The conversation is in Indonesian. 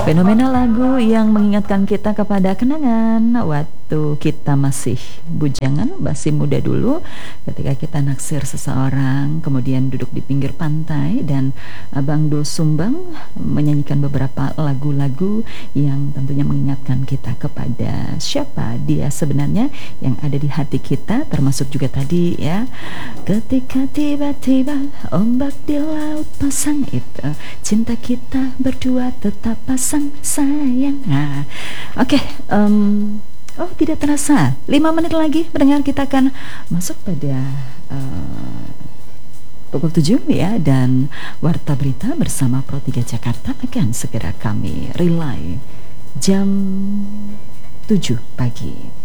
Fenomena lagu yang mengingatkan kita kepada kenangan waktu kita masih bujangan, masih muda dulu, ketika kita naksir seseorang, kemudian duduk di pinggir pantai dan Abang Doel Sumbang menyanyikan beberapa lagu-lagu yang tentunya mengingatkan kita kepada siapa dia sebenarnya yang ada di hati kita, termasuk juga tadi ya, ketika tiba-tiba ombak di laut pasang itu, cinta kita berdua tetap pasang sayang. Nah, oke, oh tidak terasa 5 menit lagi mendengar kita akan masuk pada pukul 7 ya, dan Warta Berita bersama Pro 3 Jakarta akan segera kami relay jam 7 pagi.